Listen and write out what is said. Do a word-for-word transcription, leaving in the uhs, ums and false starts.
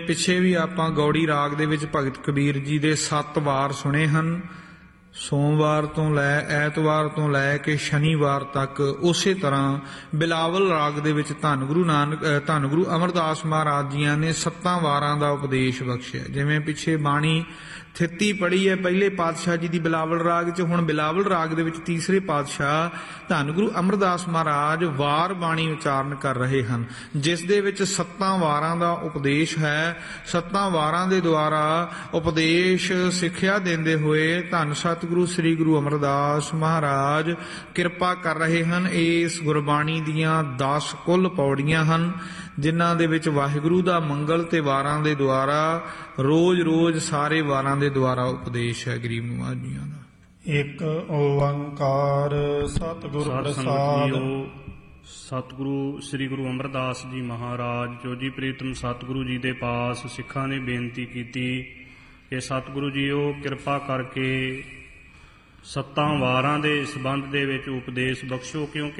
ਪਿੱਛੇ ਵੀ ਆਪਾਂ ਗੌੜੀ ਰਾਗ ਦੇ ਵਿੱਚ ਭਗਤ ਕਬੀਰ ਜੀ ਦੇ ਸੱਤ ਵਾਰ ਸੁਣੇ ਹਨ। ਸੋਮਵਾਰ ਤੋਂ ਲੈ ਐਤਵਾਰ ਤੋਂ ਲੈ ਕੇ ਸ਼ਨੀਵਾਰ ਤੱਕ। ਉਸੇ ਤਰ੍ਹਾਂ ਬਿਲਾਵਲ ਰਾਗ ਦੇ ਵਿੱਚ ਧੰਨ ਗੁਰੂ ਨਾਨਕ ਧੰਨ ਗੁਰੂ ਅਮਰਦਾਸ ਮਹਾਰਾਜ ਜੀਆਂ ਨੇ ਸੱਤਾਂ ਵਾਰਾਂ ਦਾ ਉਪਦੇਸ਼ ਬਖਸ਼ਿਆ। ਜਿਵੇਂ ਪਿੱਛੇ ਬਾਣੀ ਥਿੱਤੀ ਪੜ੍ਹੀ ਹੈ ਪਹਿਲੇ ਪਾਤਸ਼ਾਹ ਜੀ ਦੀ ਬਿਲਾਵਲ ਰਾਗ 'ਚ, ਹੁਣ ਬਿਲਾਵਲ ਰਾਗ ਦੇ ਵਿੱਚ ਤੀਸਰੇ ਪਾਤਸ਼ਾਹ ਧੰਨ ਗੁਰੂ ਅਮਰਦਾਸ ਮਹਾਰਾਜ ਵਾਰ ਬਾਣੀ ਉਚਾਰਨ ਕਰ ਰਹੇ ਹਨ, ਜਿਸ ਦੇ ਵਿੱਚ ਸੱਤਾਂ ਵਾਰਾਂ ਦਾ ਉਪਦੇਸ਼ ਹੈ। ਸੱਤਾਂ ਵਾਰਾਂ ਦੇ ਦੁਆਰਾ ਉਪਦੇਸ਼ ਸਿੱਖਿਆ ਦਿੰਦੇ ਹੋਏ ਧੰਨ ਸਤਿਗੁਰੂ ਸ੍ਰੀ ਗੁਰੂ ਅਮਰਦਾਸ ਮਹਾਰਾਜ ਕਿਰਪਾ ਕਰ ਰਹੇ ਹਨ। ਇਸ ਗੁਰਬਾਣੀ ਦੀਆਂ ਦਸ ਕੁੱਲ ਪੌੜੀਆਂ ਹਨ, ਜਿਨ੍ਹਾਂ ਦੇ ਵਿੱਚ ਵਾਹਿਗੁਰੂ ਦਾ ਮੰਗਲ ਤੇ ਵਾਰਾਂ ਦੇ ਦੁਆਰਾ ਰੋਜ਼-ਰੋਜ਼ ਸਾਰੇ ਵਾਰਾਂ ਦੇ ਦੁਆਰਾ ਉਪਦੇਸ਼ ਹੈ ਗਰੀਬ ਨਿਵਾਜ ਜੀਆਂ ਦਾ। ਇੱਕ ਓੰਕਾਰ ਸਤਿਗੁਰ ਪ੍ਰਸਾਦ। ਸਤਿਗੁਰੂ ਸ੍ਰੀ ਗੁਰੂ ਅਮਰਦਾਸ ਜੀ ਮਹਾਰਾਜ ਜੋ ਜੀ ਪ੍ਰੀਤਮ ਸਤਿਗੁਰੂ ਜੀ ਦੇ ਪਾਸ ਸਿੱਖਾਂ ਨੇ ਬੇਨਤੀ ਕੀਤੀ ਕਿ ਸਤਿਗੁਰੂ ਜੀ ਉਹ ਕਿਰਪਾ ਕਰਕੇ ਸੱਤਾਂ ਵਾਰਾਂ ਦੇ ਸੰਬੰਧ ਦੇ ਵਿੱਚ ਉਪਦੇਸ਼ ਬਖਸ਼ੋ, ਕਿਉਂਕਿ